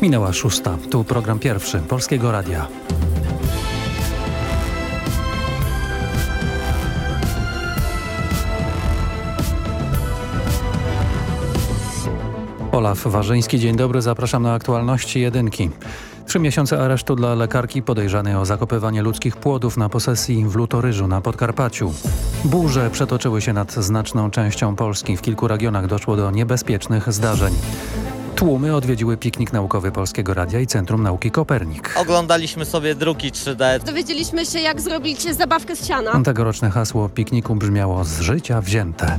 Minęła 6. Tu program pierwszy Polskiego Radia. Olaf Warzyński, dzień dobry, zapraszam na aktualności jedynki. 3 miesiące aresztu dla lekarki podejrzanej o zakopywanie ludzkich płodów na posesji w Lutoryżu na Podkarpaciu. Burze przetoczyły się nad znaczną częścią Polski. W kilku regionach doszło do niebezpiecznych zdarzeń. Tłumy odwiedziły piknik naukowy Polskiego Radia i Centrum Nauki Kopernik. Oglądaliśmy sobie druki 3D. Dowiedzieliśmy się, jak zrobić zabawkę z siana. Tegoroczne hasło pikniku brzmiało: z życia wzięte.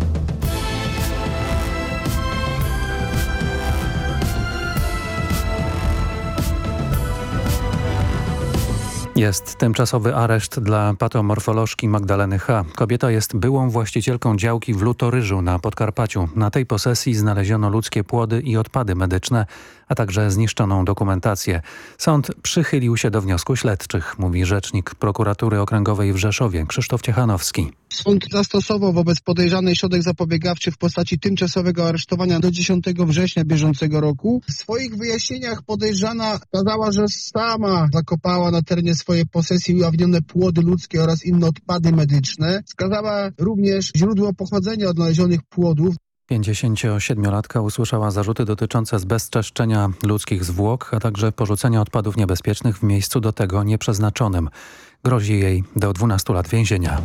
Jest tymczasowy areszt dla patomorfolożki Magdaleny H. Kobieta jest byłą właścicielką działki w Lutoryżu na Podkarpaciu. Na tej posesji znaleziono ludzkie płody i odpady medyczne, a także zniszczoną dokumentację. Sąd przychylił się do wniosku śledczych, mówi rzecznik prokuratury okręgowej w Rzeszowie Krzysztof Ciechanowski. Sąd zastosował wobec podejrzanej środek zapobiegawczy w postaci tymczasowego aresztowania do 10 września bieżącego roku. W swoich wyjaśnieniach podejrzana wskazała, że sama zakopała na terenie swojej posesji ujawnione płody ludzkie oraz inne odpady medyczne. Wskazała również źródło pochodzenia odnalezionych płodów. 57-latka usłyszała zarzuty dotyczące zbezczeszczenia ludzkich zwłok, a także porzucenia odpadów niebezpiecznych w miejscu do tego nieprzeznaczonym. Grozi jej do 12 lat więzienia.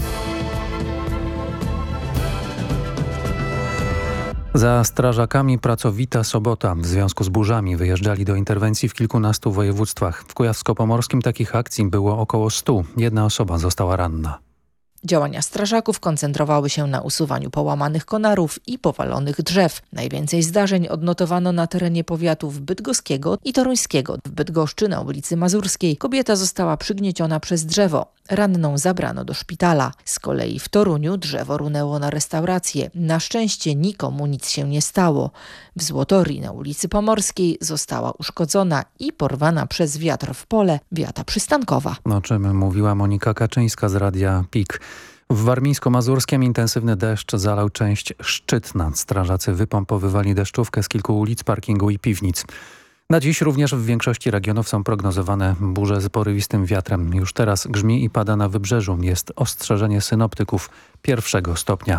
Za strażakami pracowita sobota. W związku z burzami wyjeżdżali do interwencji w kilkunastu województwach. W Kujawsko-Pomorskim takich akcji było około 100. Jedna osoba została ranna. Działania strażaków koncentrowały się na usuwaniu połamanych konarów i powalonych drzew. Najwięcej zdarzeń odnotowano na terenie powiatów bydgoskiego i toruńskiego. W Bydgoszczy na ulicy Mazurskiej kobieta została przygnieciona przez drzewo. Ranną zabrano do szpitala. Z kolei w Toruniu drzewo runęło na restaurację. Na szczęście nikomu nic się nie stało. W Złotorii na ulicy Pomorskiej została uszkodzona i porwana przez wiatr w pole wiata przystankowa. O czym mówiła Monika Kaczyńska z Radia PIK. W Warmińsko-Mazurskiem intensywny deszcz zalał część Szczytna. Strażacy wypompowywali deszczówkę z kilku ulic, parkingu i piwnic. Na dziś również w większości regionów są prognozowane burze z porywistym wiatrem. Już teraz grzmi i pada na wybrzeżu. Jest ostrzeżenie synoptyków 1. stopnia.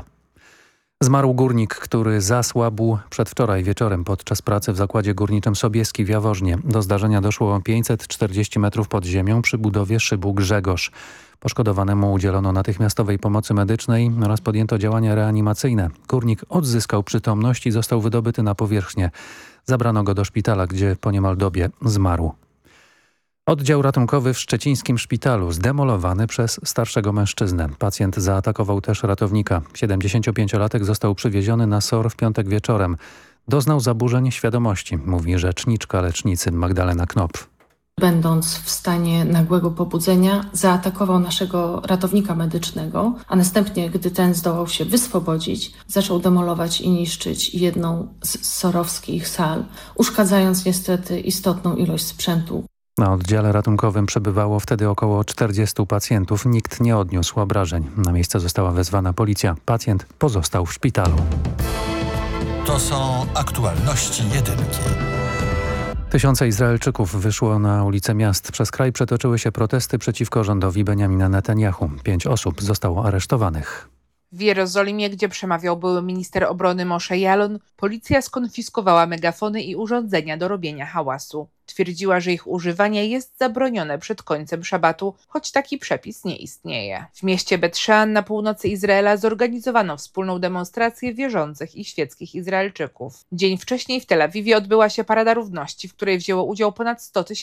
Zmarł górnik, który zasłabł przedwczoraj wieczorem podczas pracy w zakładzie górniczym Sobieski w Jaworznie. Do zdarzenia doszło 540 metrów pod ziemią przy budowie szybu Grzegorz. Poszkodowanemu udzielono natychmiastowej pomocy medycznej oraz podjęto działania reanimacyjne. Górnik odzyskał przytomność i został wydobyty na powierzchnię. Zabrano go do szpitala, gdzie po niemal dobie zmarł. Oddział ratunkowy w szczecińskim szpitalu zdemolowany przez starszego mężczyznę. Pacjent zaatakował też ratownika. 75-latek został przywieziony na SOR w piątek wieczorem. Doznał zaburzeń świadomości, mówi rzeczniczka lecznicy Magdalena Knop. Będąc w stanie nagłego pobudzenia, zaatakował naszego ratownika medycznego, a następnie, gdy ten zdołał się wyswobodzić, zaczął demolować i niszczyć jedną z sorowskich sal, uszkadzając niestety istotną ilość sprzętu. Na oddziale ratunkowym przebywało wtedy około 40 pacjentów. Nikt nie odniósł obrażeń. Na miejsce została wezwana policja. Pacjent pozostał w szpitalu. To są aktualności jedynki. Tysiące Izraelczyków wyszło na ulice miast. Przez kraj przetoczyły się protesty przeciwko rządowi Benjamina Netanyahu. 5 osób zostało aresztowanych. W Jerozolimie, gdzie przemawiał były minister obrony Moshe Yaalon, policja skonfiskowała megafony i urządzenia do robienia hałasu. Twierdziła, że ich używanie jest zabronione przed końcem szabatu, choć taki przepis nie istnieje. W mieście Bet Shean na północy Izraela zorganizowano wspólną demonstrację wierzących i świeckich Izraelczyków. Dzień wcześniej w Tel Awiwie odbyła się Parada Równości, w której wzięło udział ponad 100